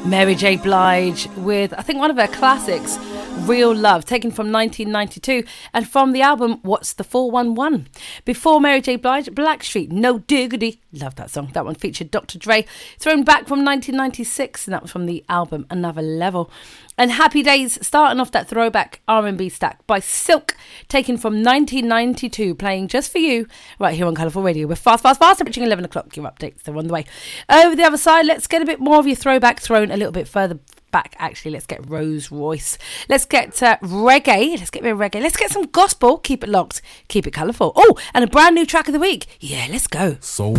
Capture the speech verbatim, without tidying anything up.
Mary J. Blige with, I think, one of her classics, Real Love, taken from nineteen ninety-two and from the album What's the four one one. Before Mary J. Blige, Blackstreet, No Diggity. Love that song. That one featured Doctor Dre, thrown back from nineteen ninety-six, and that was from the album Another Level. And Happy Days, starting off that throwback R and B stack by Silk, taken from nineteen ninety-two, playing just for you right here on Colourful Radio. We're fast, fast, fast, approaching eleven o'clock. Your updates are on the way. Over the other side, let's get a bit more of your throwback thrown a little bit further back. Actually, let's get Rose Royce. Let's get uh, reggae. Let's get a bit of reggae. Let's get some gospel. Keep it locked. Keep it colourful. Oh, and a brand new track of the week. Yeah, let's go. Soul